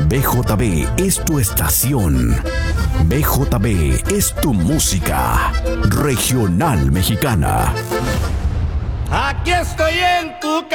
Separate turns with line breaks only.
BJB es tu estación. BJB es tu música regional mexicana.
Aquí estoy en tu